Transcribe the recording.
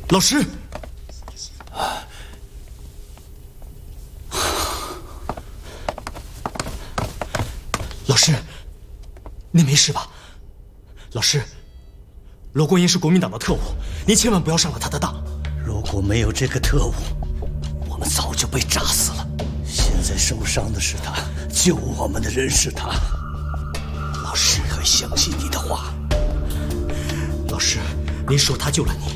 老师，老师，您没事吧？老师，罗国英是国民党的特务，您千万不要上了他的当。 如果没有这个特务，我们早就被炸死了。现在受伤的是他，救我们的人是他。老师会相信你的话。 老师，您说他救了你，